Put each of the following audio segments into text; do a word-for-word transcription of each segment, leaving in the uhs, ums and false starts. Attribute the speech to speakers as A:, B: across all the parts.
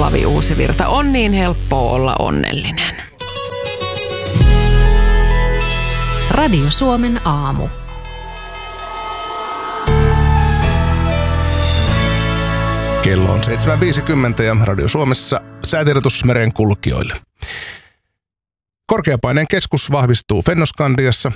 A: Olavi Uusivirta. On niin helppoa olla onnellinen.
B: Radio Suomen aamu.
C: Kello on seitsemän viisikymmentä ja Radio Suomessa säätiedotus merenkulkijoille. Korkeapaineen keskus vahvistuu Fennoskandiassa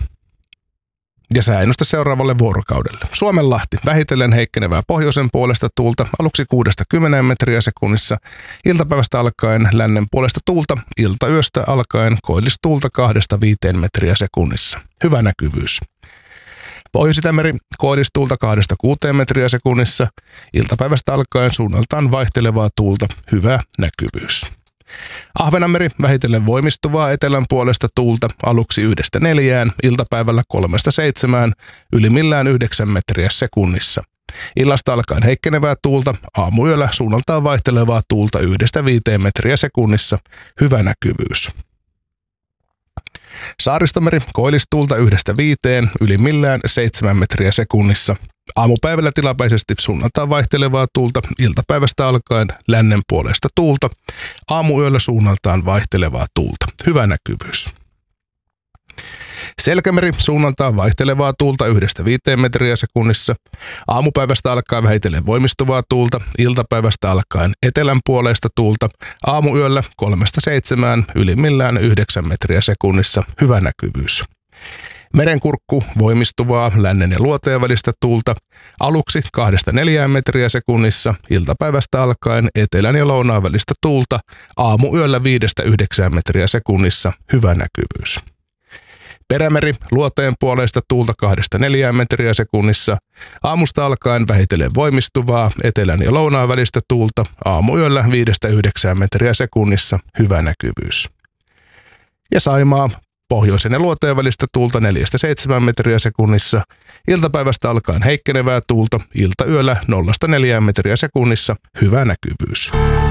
C: ja sääennuste seuraavalle vuorokaudelle. Suomenlahti vähitellen heikkenevää pohjoisen puolesta tuulta aluksi kuudesta kymmeneen metriä sekunnissa. Iltapäivästä alkaen lännen puolesta tuulta, iltayöstä alkaen koillistuulta kahdesta viiteen metriä sekunnissa. Hyvä näkyvyys. Pohjois-Itämeri koillistuulta kahdesta kuuteen metriä sekunnissa. Iltapäivästä alkaen suunnaltaan vaihtelevaa tuulta. Hyvä näkyvyys. Ahvenanmeri vähitellen voimistuvaa etelän puolesta tuulta aluksi yhdestä neljään, iltapäivällä kolmesta seitsemään, ylimmillään yhdeksän metriä sekunnissa. Illasta alkaen heikkenevää tuulta, aamuyöllä suunnaltaan vaihtelevaa tuulta yhdestä viiteen metriä sekunnissa. Hyvä näkyvyys. Saaristomeri koillistuulta yhdestä viiteen, ylimmillään seitsemän metriä sekunnissa. Aamupäivällä tilapäisesti suunnaltaan vaihtelevaa tuulta, iltapäivästä alkaen lännen puolesta tuulta, aamuyöllä suunnaltaan vaihtelevaa tuulta. Hyvä näkyvyys. Selkämeri suunnaltaan vaihtelevaa tuulta yhdestä viiteen metriä sekunnissa. Aamupäivästä alkaen vähitellen voimistuvaa tuulta, iltapäivästä alkaen etelän puolesta tuulta, aamuyöllä kolmesta seitsemään, ylimmillään yhdeksän metriä sekunnissa. Hyvä näkyvyys. Merenkurkku voimistuvaa lännen ja luoteen välistä tuulta aluksi kahdesta neljään metriä sekunnissa, iltapäivästä alkaen etelän ja lounaan välistä tuulta, aamuyöllä viidestä yhdeksään metriä sekunnissa. Hyvä näkyvyys. Perämeri luoteen puolesta tuulta kahdesta neljään metriä sekunnissa, aamusta alkaen vähitellen voimistuvaa etelän ja lounaan välistä tuulta, aamuyöllä viidestä yhdeksään metriä sekunnissa. Hyvä näkyvyys. Ja Saimaa pohjoisen ja luoteen välistä tuulta neljästä seitsemään metriä sekunnissa, iltapäivästä alkaen heikkenevää tuulta, iltayöllä nollasta neljään metriä sekunnissa. Hyvä näkyvyys.